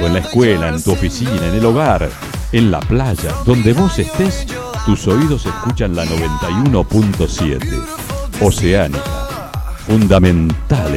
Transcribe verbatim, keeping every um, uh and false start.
en la escuela, en tu oficina, en el hogar, en la playa, donde vos estés, tus oídos escuchan la noventa y uno punto siete. Oceánica, fundamental